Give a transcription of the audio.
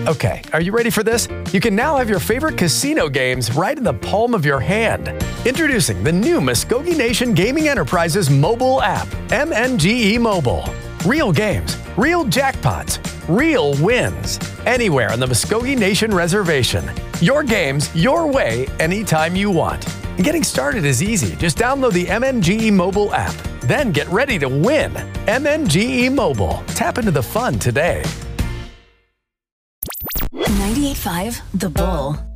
Okay, are you ready for this? You can now have your favorite casino games right in the palm of your hand. Introducing the new Muskogee Nation Gaming Enterprises mobile app, MNGE Mobile. Real games, real jackpots, real wins. Anywhere on the Muskogee Nation Reservation. Your games, your way, anytime you want. And getting started is easy. Just download the MNGE Mobile app. Then get ready to win. MNGE Mobile. Tap into the fun today. 98.5 The Bull.